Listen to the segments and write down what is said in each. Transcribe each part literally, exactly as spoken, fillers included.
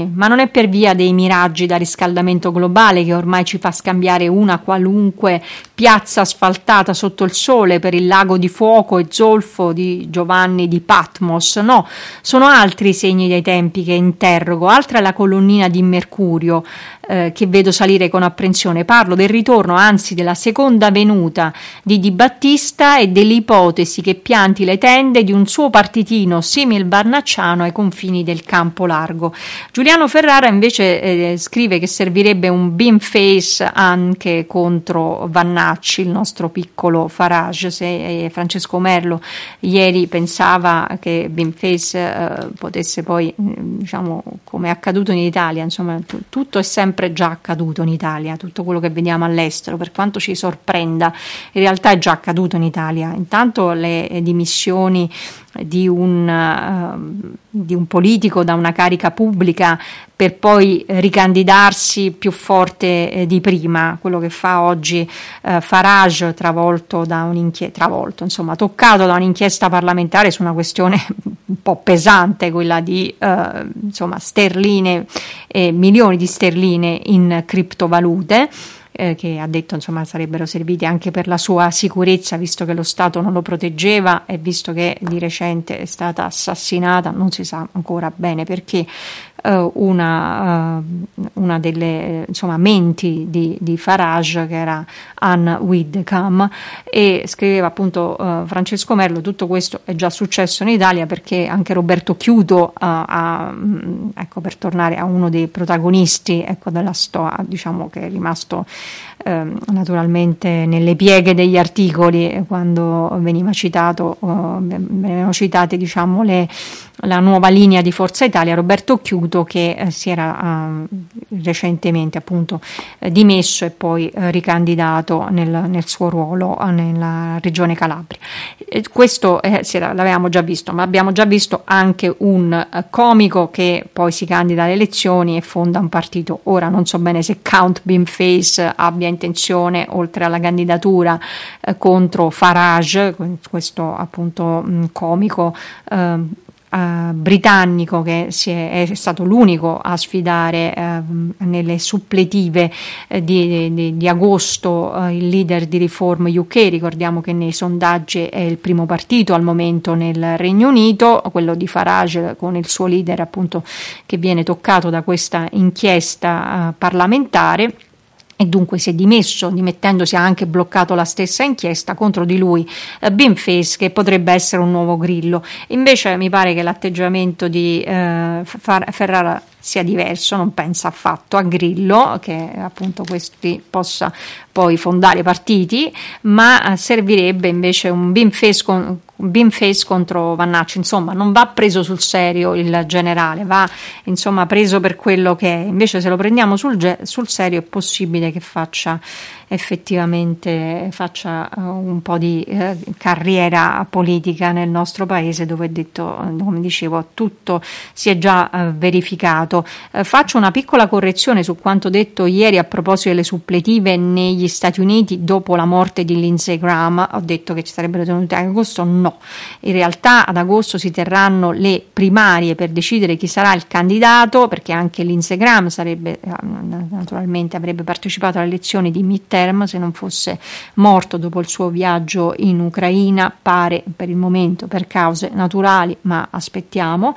Ma non è per via dei miraggi da riscaldamento globale che ormai ci fa scambiare una qualunque piazza asfaltata sotto il sole per il lago di fuoco e zolfo di Giovanni di Patmos. No, sono altri i segni dei tempi che interrogo. Altra è la colonnina di Mercurio eh, che vedo salire con apprensione. Parlo del ritorno, anzi della seconda venuta di Di Battista e dell'ipotesi che pianti le tende di un suo partitino simil barnacciano ai confini del campo largo. Giuliano Ferrara invece eh, scrive che servirebbe un beam face anche contro Vannacci, il nostro piccolo Farage. Se eh, Francesco Merlo ieri pensava che beam face eh, potesse poi, diciamo, come è accaduto in Italia, insomma t- tutto è sempre già accaduto in Italia, tutto quello che vediamo all'estero, per quanto ci sorprenda, in realtà è già accaduto in Italia. Intanto le eh, dimissioni di un, uh, di un politico da una carica pubblica per poi ricandidarsi più forte eh, di prima, quello che fa oggi uh, Farage, travolto da un'inchiesta, travolto, insomma, toccato da un'inchiesta parlamentare su una questione un po' pesante, quella di uh, insomma sterline, eh, milioni di sterline in criptovalute. Eh, che ha detto insomma sarebbero serviti anche per la sua sicurezza, visto che lo Stato non lo proteggeva e visto che di recente è stata assassinata, non si sa ancora bene perché, eh, una, uh, una delle insomma menti di, di Farage, che era Anne Widdecombe, e scriveva appunto uh, Francesco Merlo: tutto questo è già successo in Italia, perché anche Roberto Chiuto uh, ha, ecco, per tornare a uno dei protagonisti, ecco, della storia, diciamo, che è rimasto Eh, naturalmente nelle pieghe degli articoli quando veniva citato uh, venivano citate, diciamo, le, la nuova linea di Forza Italia. Roberto Chiuto, che eh, si era uh, recentemente appunto eh, dimesso e poi eh, ricandidato nel, nel suo ruolo uh, nella regione Calabria. E questo eh, si era, l'avevamo già visto, ma abbiamo già visto anche un uh, comico che poi si candida alle elezioni e fonda un partito. Ora non so bene se Count Beamface abbia intenzione, oltre alla candidatura eh, contro Farage, questo appunto mh, comico eh, Uh, britannico che si è, è stato l'unico a sfidare uh, nelle suppletive uh, di, di, di agosto uh, il leader di Reform U K. Ricordiamo che nei sondaggi è il primo partito al momento nel Regno Unito, quello di Farage, con il suo leader appunto che viene toccato da questa inchiesta uh, parlamentare. E dunque si è dimesso, dimettendosi ha anche bloccato la stessa inchiesta contro di lui, eh, Beamface, che potrebbe essere un nuovo Grillo. Invece mi pare che l'atteggiamento di eh, Ferrara sia diverso, non pensa affatto a Grillo, che appunto questi possa poi fondare partiti, ma servirebbe invece un Beamface con Beamface contro Vannacci. Insomma, non va preso sul serio il generale, va insomma preso per quello che è. Invece se lo prendiamo sul, ge- sul serio è possibile che faccia effettivamente faccia uh, un po' di uh, carriera politica nel nostro paese, dove, detto, come dicevo, tutto si è già uh, verificato. Uh, faccio una piccola correzione su quanto detto ieri a proposito delle suppletive negli Stati Uniti dopo la morte di Lindsey Graham. Ho detto che ci sarebbero tenute ad agosto, no, in realtà ad agosto si terranno le primarie per decidere chi sarà il candidato, perché anche Lindsey Graham sarebbe naturalmente avrebbe partecipato alle elezioni di midterm se non fosse morto dopo il suo viaggio in Ucraina, pare per il momento per cause naturali, ma aspettiamo.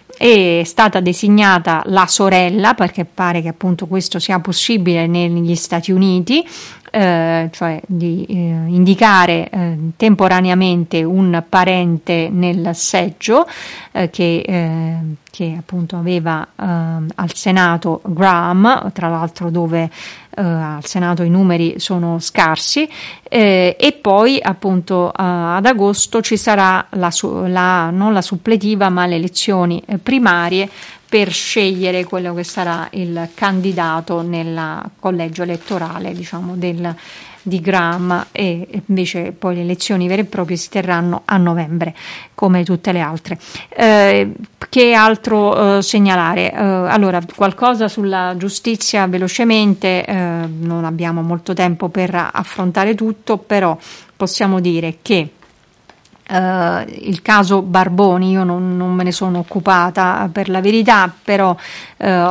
È stata designata la sorella, perché pare che appunto questo sia possibile negli Stati Uniti, eh, cioè di eh, indicare eh, temporaneamente un parente nel seggio eh, che, eh, che appunto aveva eh, al Senato Graham, tra l'altro dove eh, al Senato i numeri sono scarsi, eh, e poi appunto eh, ad agosto ci sarà la, la non la suppletiva ma le elezioni eh, primarie per scegliere quello che sarà il candidato nel collegio elettorale, diciamo, del, di Graham, e invece poi le elezioni vere e proprie si terranno a novembre, come tutte le altre. Eh, che altro eh, segnalare? Eh, allora, qualcosa sulla giustizia velocemente, eh, non abbiamo molto tempo per affrontare tutto, però possiamo dire che Uh, il caso Barboni io non, non me ne sono occupata per la verità, però uh,